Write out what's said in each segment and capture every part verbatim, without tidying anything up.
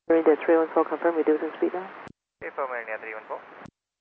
India three one four, confirm reducing speed now. Confirm India three one four.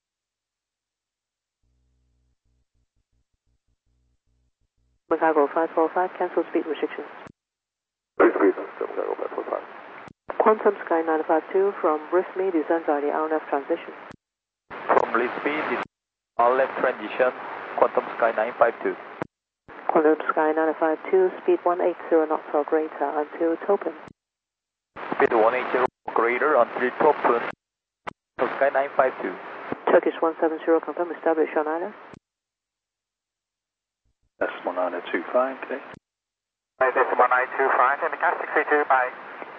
Chicago five four five, cancel speed restrictions. Please speed system, Chicago five four five. Quantum Sky nine five two from Rhythmy, descend by the R N F transition. From Lisby, R N F transition, Quantum Sky nine five two. Quantum Sky nine five two, speed one eighty knots or greater until Topen. Speed one eighty or greater until Topen. Quantum Sky nine five two. Turkish one seven zero, confirm established on island. Decimal nine two five, okay. Decimal nine two five, and the gas six three two, bye.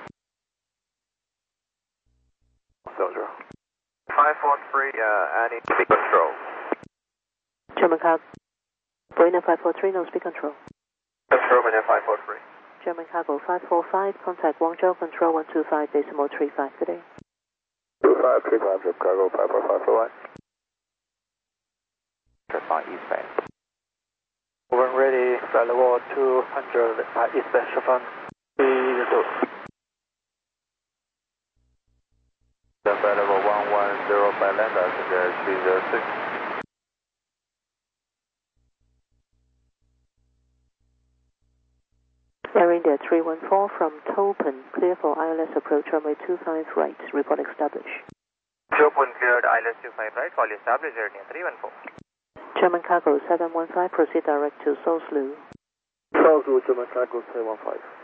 Soldier. five four three, uh, any speed control. German cargo. Brainer five four three, no speed control. Control Brainer five four three. German cargo five four five, contact Guangzhou, control one two five, decimal three five, good day. two five three five, German cargo five four five for one. By eastbound. When ready, flight level two hundred, uh, eastbound Chiffon. Flight level one one zero by land, I think uh, three zero six. Air India three one four from Topen, clear for I L S approach runway two five right, report established. Topen cleared, I L S two five right, call established, Air India three one four. German cargo seven one five, proceed direct to South Lu. South Lu, German cargo seven one five.